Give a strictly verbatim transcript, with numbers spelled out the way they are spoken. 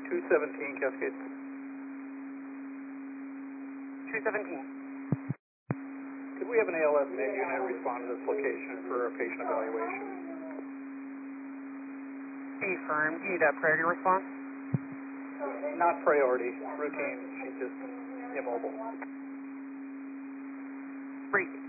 two seventeen Cascade. two seventeen. Could we have an A L S main unit respond to this location for a patient evaluation? Affirm. Do you need a priority response? Not priority, routine. She's just immobile. Great.